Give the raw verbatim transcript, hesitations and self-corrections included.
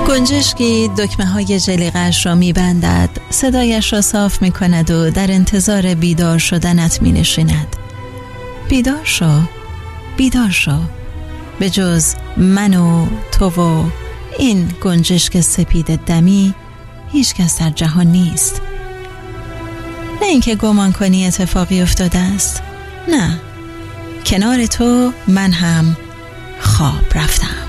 گنجشکی دکمه های جلیقه‌اش را می بندد، صدایش را صاف می کند و در انتظار بیدار شدنت می نشیند. بیدار شو، بیدار شو. به جز من و تو و این گنجشک سپید دمی هیچ کس در جهان نیست. نه اینکه گمان کنی اتفاقی افتاده است، نه، کنار تو من هم خواب رفتم.